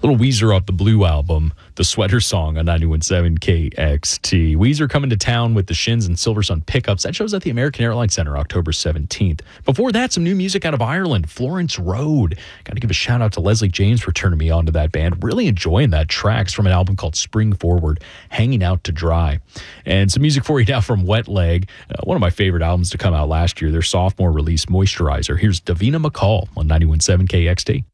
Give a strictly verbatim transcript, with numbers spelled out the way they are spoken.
Little Weezer off the Blue album, The Sweater Song on ninety-one point seven K X T. Weezer coming to town with the Shins and Silver Sun Pickups. That show's at the American Airlines Center October seventeenth. Before that, some new music out of Ireland, Florence Road. Got to give a shout out to Leslie James for turning me on to that band. Really enjoying that track. It's from an album called Spring Forward, Hanging Out to Dry. And some music for you now from Wet Leg, uh, one of my favorite albums to come out last year, their sophomore release, Moisturizer. Here's Davina McCall on ninety-one point seven K X T.